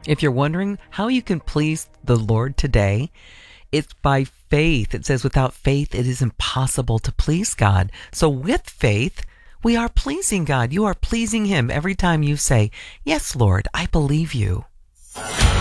If you're wondering how you can please the Lord today, it's by faith. It says without faith, it is impossible to please God. So with faith, we are pleasing God. You are pleasing Him every time you say, yes, Lord, I believe you.